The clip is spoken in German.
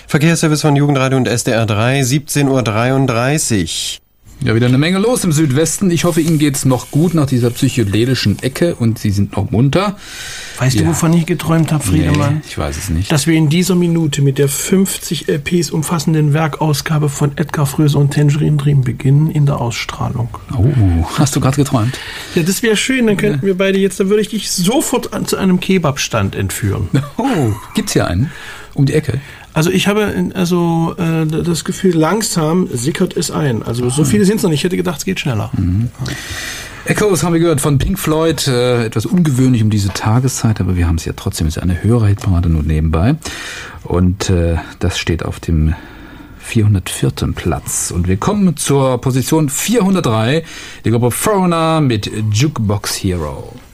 Verkehrsservice von Jugendradio und SDR 3, 17:33 Uhr. Ja, wieder eine Menge los im Südwesten. Ich hoffe, Ihnen geht's noch gut nach dieser psychedelischen Ecke und Sie sind noch munter. Weißt du, wovon ich geträumt habe, Friedemann? Nee, ich weiß es nicht. Dass wir in dieser Minute mit der 50 LPs umfassenden Werkausgabe von Edgar Fröse und Tangerine Dream beginnen in der Ausstrahlung. Oh, hast du gerade geträumt? Ja, das wäre schön, dann könnten wir beide jetzt, dann würde ich dich sofort zu einem Kebabstand entführen. Oh, gibt's hier einen? Um die Ecke? Also ich habe das Gefühl, langsam sickert es ein. Also so viele sind es noch nicht. Ich hätte gedacht, es geht schneller. Mhm. Echoes haben wir gehört von Pink Floyd. Etwas ungewöhnlich um diese Tageszeit, aber wir haben es ja trotzdem. Es ist eine Hörerhitparade nur nebenbei. Und das steht auf dem 404. Platz. Und wir kommen zur Position 403. Die Gruppe Foreigner mit Jukebox Hero.